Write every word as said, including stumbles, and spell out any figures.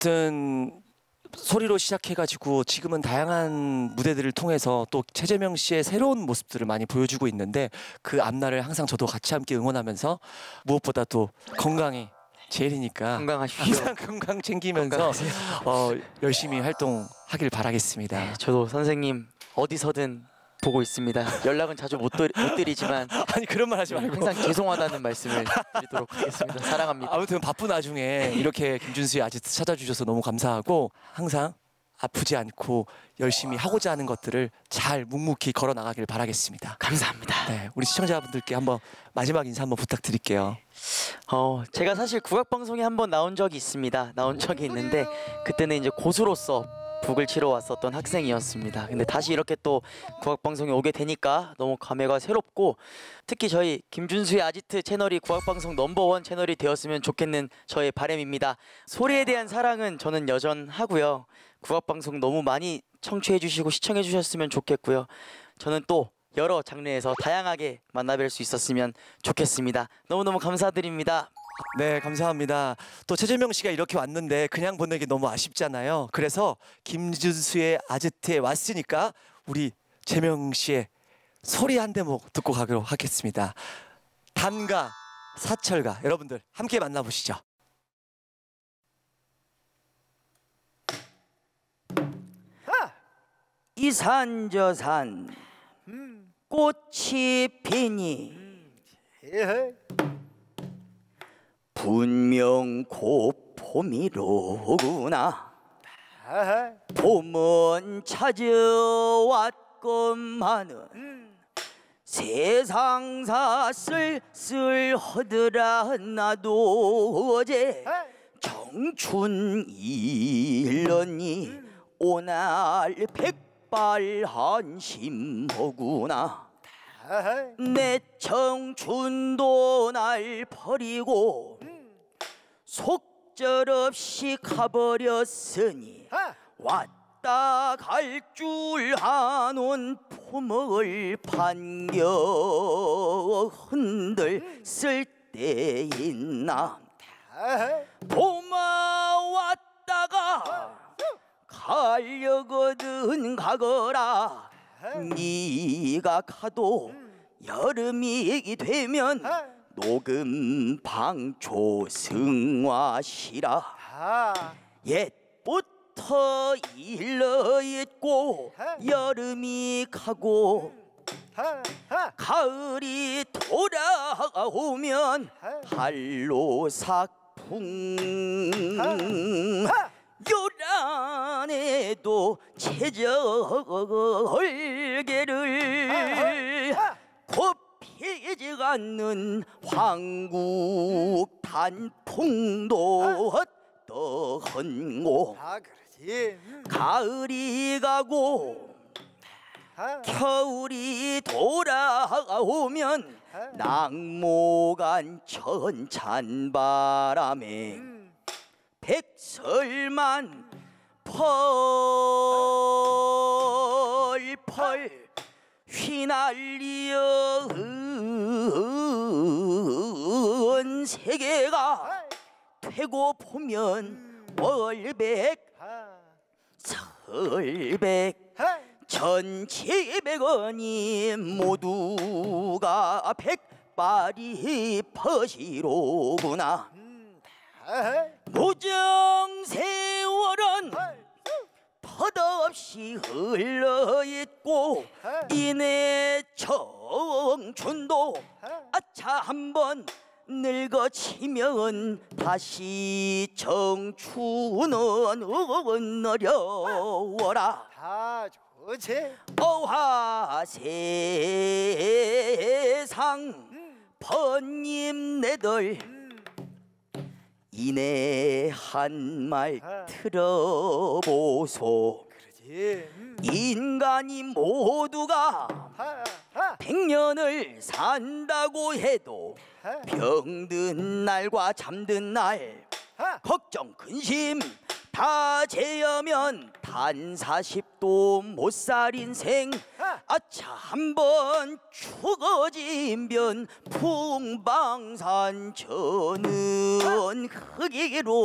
어쨌든 소리로 시작해가지고 지금은 다양한 무대들을 통해서 또 최재명 씨의 새로운 모습들을 많이 보여주고 있는데 그 앞날을 항상 저도 같이 함께 응원하면서 무엇보다 또 건강이 제일이니까 건강하십시오. 항상 건강 챙기면서 어, 열심히 활동하길 바라겠습니다. 네, 저도 선생님 어디서든 보고 있습니다. 연락은 자주 못, 드, 못 드리지만 아니 그런 말 하지 말고 항상 죄송하다는 말씀을 드리도록 하겠습니다. 사랑합니다. 아무튼 바쁜 와중에 이렇게 김준수의 아지트 찾아주셔서 너무 감사하고 항상 아프지 않고 열심히 하고자 하는 것들을 잘 묵묵히 걸어 나가길 바라겠습니다. 감사합니다. 네, 우리 시청자분들께 한번 마지막 인사 한번 부탁드릴게요. 어, 제가 사실 국악 방송에 한번 나온 적이 있습니다. 나온 적이 있는데 그때는 이제 고수로서 북을 치러 왔었던 학생이었습니다. 근데 다시 이렇게 또 국악 방송에 오게 되니까 너무 감회가 새롭고 특히 저희 김준수의 아지트 채널이 국악 방송 넘버원 채널이 되었으면 좋겠는 저의 바람입니다. 소리에 대한 사랑은 저는 여전하고요. 국악 방송 너무 많이 청취해 주시고 시청해 주셨으면 좋겠고요. 저는 또 여러 장르에서 다양하게 만나뵐 수 있었으면 좋겠습니다. 너무너무 감사드립니다. 네, 감사합니다. 또 최재명 씨가 이렇게 왔는데 그냥 보내기 너무 아쉽잖아요. 그래서 김준수의 아지트에 왔으니까 우리 재명 씨의 소리 한 대목 듣고 가도록 하겠습니다. 단가, 사철가 여러분들 함께 만나보시죠. 이산저산 꽃이 피니 분명 곧 봄이로구나. 봄은 찾아왔건만은 세상사 쓸쓸하더라. 나도 어제 청춘 일러니 오날 백발한심하구나. 내 청춘도 날 버리고 속절없이 가버렸으니 왔다 갈 줄 아는 품을 반겨 흔들 쓸데 있나. 봄아 왔다가 가려거든 가거라. 네가 가도 여름이 되면 녹음 방초 승화시라. 옛부터 일러있고 여름이 가고 가을이 돌아오면 한로삭풍 요란에도 제절개를 곱히지 않는 황국 단풍도 어떠한고. 가을이 가고 겨울이 돌아오면 낙모간 천찬바람에 백설만 펄펄 휘날리어 은 세계가 되고 보면 월백 설백 천칠백원이 모두가 백발이 퍼시로구나. 무정세월은 터없이 흘러있고 이내 청춘도 아차 한번 늙어치면 다시 청춘은 어려워라. 다 좋지. 어하 세상 번님네들 이내 한 말 들어보소. 그러지. 음. 인간이 모두가 하, 하. 백년을 산다고 해도 하. 병든 날과 잠든 날 하. 걱정 근심 다 제어면 단 사십도 못 살 인생. 아차 한번 죽어지면 풍방산 저는 흙이로